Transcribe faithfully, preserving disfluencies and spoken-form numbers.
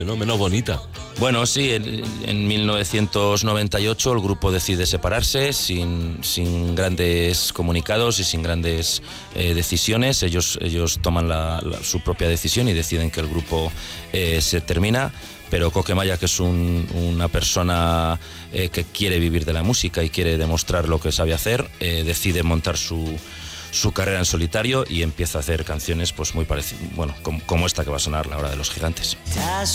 ¿no? Menos bonita. Bueno, sí, en, en mil novecientos noventa y ocho el grupo decide separarse sin, sin grandes comunicados y sin grandes eh, decisiones. Ellos, ellos toman la, la, su propia decisión y deciden que el grupo eh, se termina. Pero Coquemaya, que es un, una persona eh, que quiere vivir de la música y quiere demostrar lo que sabe hacer, eh, decide montar su, su carrera en solitario y empieza a hacer canciones pues muy parecidas, bueno, como, como esta que va a sonar, La Hora de los Gigantes.